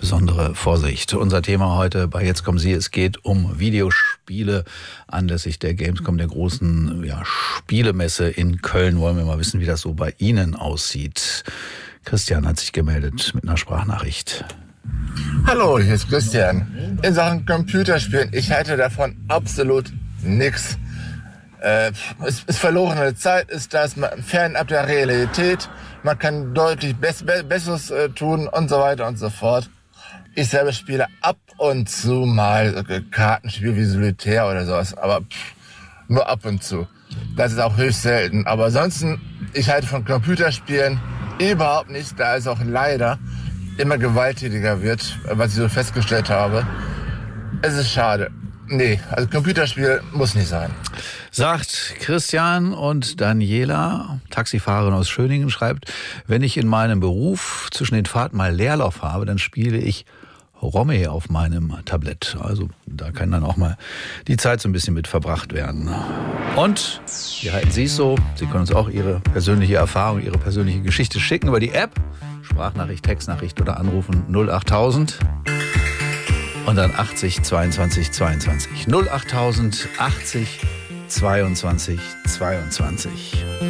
besondere Vorsicht. Unser Thema heute bei Jetzt kommen Sie, es geht um Videospiele. Anlässlich der Gamescom, der großen Spielemesse in Köln, wollen wir mal wissen, wie das so bei Ihnen aussieht. Christian hat sich gemeldet mit einer Sprachnachricht. Hallo, hier ist Christian. In Sachen Computerspielen, ich halte davon absolut nichts. Es ist verlorene Zeit, ist das fernab der Realität. Man kann deutlich Besseres tun und so weiter und so fort. Ich selber spiele ab und zu mal Kartenspiel wie Solitär oder sowas, aber nur ab und zu. Das ist auch höchst selten. Aber ansonsten, ich halte von Computerspielen überhaupt nichts, da es auch leider immer gewalttätiger wird, was ich so festgestellt habe. Es ist schade. Nee, also Computerspiel muss nicht sein. Sagt Christian. Und Daniela, Taxifahrerin aus Schöningen, schreibt, wenn ich in meinem Beruf zwischen den Fahrten mal Leerlauf habe, dann spiele ich Romme auf meinem Tablett. Also da kann dann auch mal die Zeit so ein bisschen mit verbracht werden. Und wie halten Sie es so? Sie können uns auch Ihre persönliche Erfahrung, Ihre persönliche Geschichte schicken über die App. Sprachnachricht, Textnachricht oder anrufen 08000 und dann 80 22 22. 08000 80 22 22.